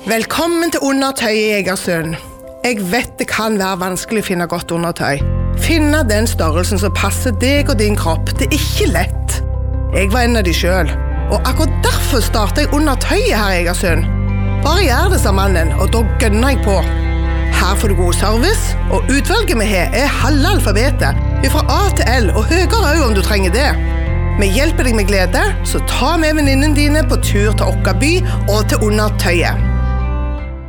Velkommen til Undertøy i Egersund. Jeg vet det kan være vanskelig å finne godt undertøy. Finne den størrelsen som passer deg og din kropp, det er ikke lett. Jeg var en av de selv, og akkurat derfor startet jeg Undertøyet her i Egersund. Bare gjør det, sa mannen, og da gønner jeg på. Her får du god service, og utvalget vi har er halve alfabetet, fra A til L, og høyere også om du trenger det. Vi hjelper deg med glede, så ta med venninnen dine på tur til Okkaby og til Undertøyet.